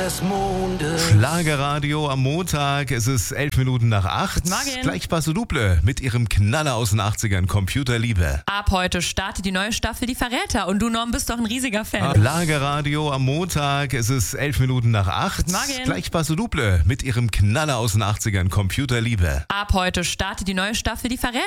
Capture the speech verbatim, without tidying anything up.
des Mondes. Schlagerradio am Montag, es ist elf Minuten nach acht. Guten Morgen. Gleich Passo Duple mit ihrem Knaller aus den achtzigern, Computerliebe. Ab heute startet die neue Staffel Die Verräter und du, Norm, bist doch ein riesiger Fan. Schlagerradio am Montag, es ist elf Minuten nach acht. Guten Morgen. Gleich Passo Duple mit ihrem Knaller aus den achtzigern, Computerliebe. Ab heute startet die neue Staffel Die Verräter.